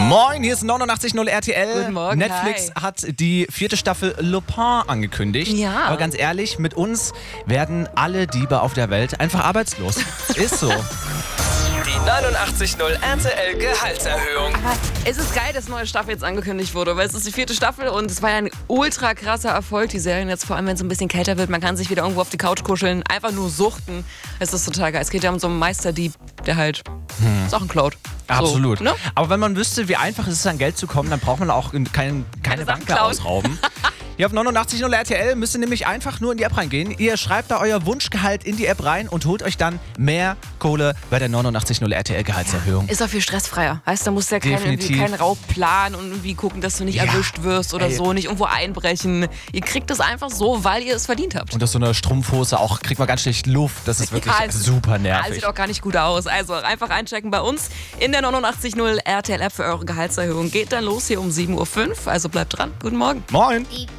Moin, hier ist 89.0 RTL. Guten Morgen, Netflix hi. hat die 4. Staffel Lupin angekündigt. Ja. Aber ganz ehrlich, mit uns werden alle Diebe auf der Welt einfach arbeitslos. Ist so. Die 89.0 RTL Gehaltserhöhung. Aber es ist geil, dass eine neue Staffel jetzt angekündigt wurde, weil es ist die 4. Staffel und es war ja ein ultra krasser Erfolg, die Serien jetzt, vor allem wenn es ein bisschen kälter wird, man kann sich wieder irgendwo auf die Couch kuscheln, einfach nur suchten. Es ist total geil. Es geht ja um so einen Meisterdieb, der halt Sachen klaut. Absolut. So, ne? Aber wenn man wüsste, wie einfach es ist, an Geld zu kommen, dann braucht man auch keine Sachen Banken klauen. ausrauben. Hier auf 89.0 RTL müsst ihr nämlich einfach nur in die App reingehen. Ihr schreibt da euer Wunschgehalt in die App rein und holt euch dann mehr Kohle bei der 89.0 RTL Gehaltserhöhung. Ist auch viel stressfreier. Weißt du, da musst du ja Definitiv. keinen Raub planen und irgendwie gucken, dass du nicht erwischt wirst oder so, nicht irgendwo einbrechen. Ihr kriegt es einfach so, weil ihr es verdient habt. Und aus so einer Strumpfhose auch kriegt man ganz schlecht Luft. Das ist wirklich Ja, super Das nervig. sieht auch gar nicht gut aus. Also einfach einchecken bei uns in der 89.0 RTL App für eure Gehaltserhöhung. Geht dann los hier um 7.05 Uhr. Also bleibt dran. Guten Morgen. Moin.